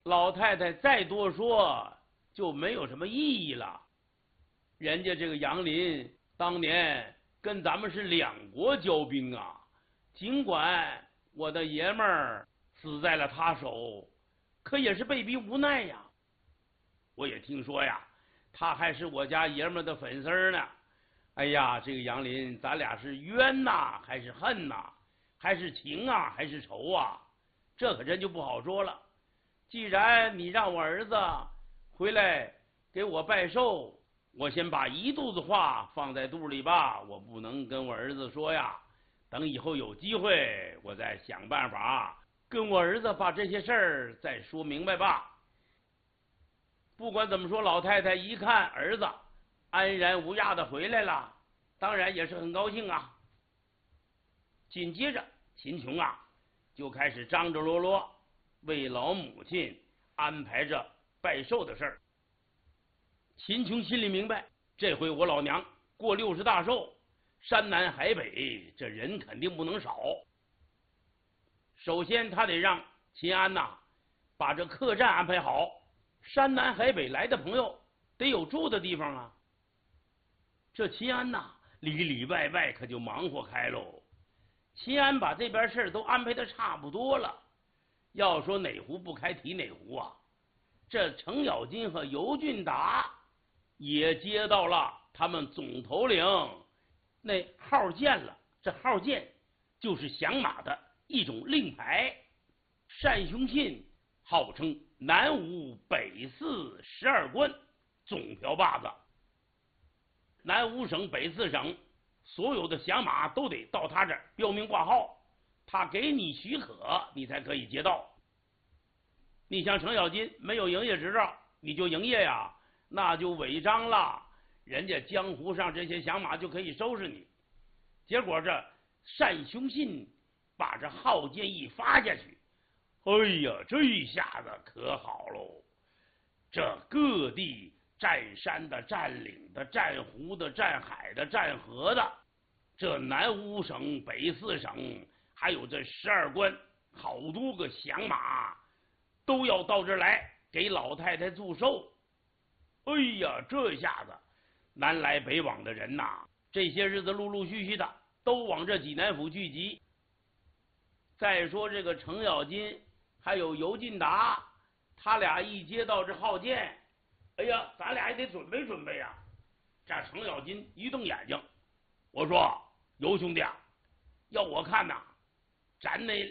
老太太再多说就没有什么意义了。人家这个杨林当年跟咱们是两国交兵啊，尽管我的爷们儿死在了他手，可也是被逼无奈呀。我也听说呀，他还是我家爷们儿的粉丝呢。哎呀，这个杨林，咱俩是冤呐，还是恨呐，还是情啊，还是仇啊？这可真就不好说了。既然你让我儿子回来给我拜寿，我先把一肚子话放在肚里吧，我不能跟我儿子说呀。等以后有机会，我再想办法跟我儿子把这些事儿再说明白吧。不管怎么说，老太太一看儿子安然无恙的回来了，当然也是很高兴啊。紧接着，秦琼啊就开始张罗罗为老母亲安排着拜寿的事儿。秦琼心里明白，这回我老娘过60大寿，山南海北，这人肯定不能少。首先，他得让秦安呐把这客栈安排好，山南海北来的朋友得有住的地方啊。这秦安呐里里外外可就忙活开喽。秦安把这边事儿都安排的差不多了，要说哪壶不开提哪壶啊。这程咬金和尤俊达也接到了他们总头领那号件了。这号件就是响马的一种令牌。单雄信号称南吴北4 12关总瓢把子，南吴省北4省所有的响马都得到他这儿标明挂号，他给你许可，你才可以接到。你像程咬金没有营业执照你就营业呀，那就违章了，人家江湖上这些响马就可以收拾你。结果这单雄信把这号件一发下去，哎呀，这一下子可好喽！这各地占山的、占岭的、占湖的、占海的、占河的，这南吴省、北4省，还有这12关，好多个响马都要到这儿来给老太太祝寿。哎呀，这下子南来北往的人呐，这些日子陆陆续续的都往这济南府聚集。再说这个程咬金还有尤进达，他俩一接到这号件，哎呀，咱俩也得准备准备呀。这程咬金一瞪眼睛，我说尤兄弟啊，要我看呐，咱那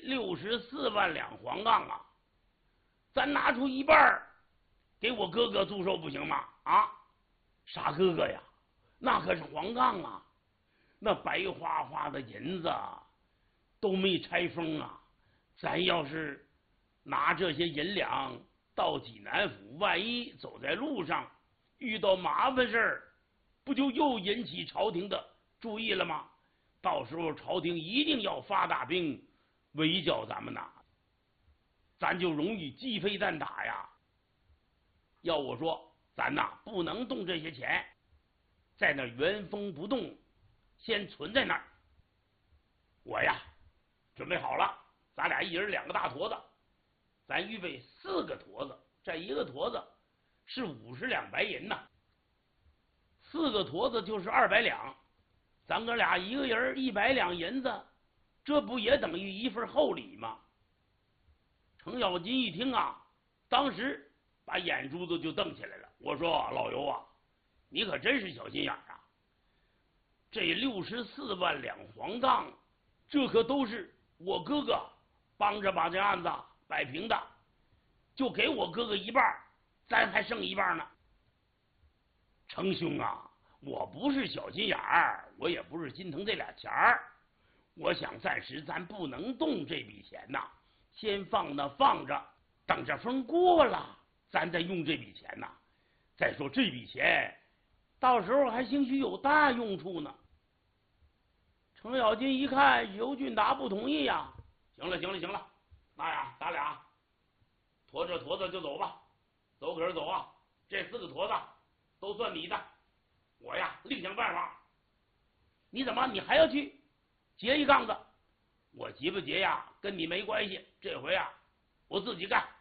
64万两黄杠啊，咱拿出一半给我哥哥祝寿不行吗？啊，傻哥哥呀，那可是黄杠啊，那白花花的银子都没拆封啊，咱要是拿这些银两到济南府，万一走在路上遇到麻烦事儿，不就又引起朝廷的注意了吗？到时候朝廷一定要发大兵围剿咱们呐，咱就容易鸡飞蛋打呀。要我说，咱呐不能动这些钱，在那原封不动先存在那儿。我呀准备好了，咱俩一人2个大坨子，咱预备4个坨子，这一个坨子是50两白银呐，4个坨子就是200两，咱哥俩一个人100两银子，这不也等于一份厚礼吗？程咬金一听啊，当时把眼珠子就瞪起来了。我说老尤啊，你可真是小心眼啊！这64万两黄杠，这可都是我哥哥帮着把这案子摆平的，就给我哥哥一半，咱还剩一半呢。程兄啊，我不是小心眼儿，我也不是心疼这俩钱儿，我想暂时咱不能动这笔钱呐，先放着，等这风过了，咱再用这笔钱呐。再说这笔钱到时候还兴许有大用处呢。程咬金一看尤俊达不同意呀，行了，那呀，咱俩驮着坨子就走吧，走可是走啊，这4个坨子都算你的，我呀另想办法。你怎么你还要去劫一杠子？我劫不劫呀跟你没关系，这回啊我自己干。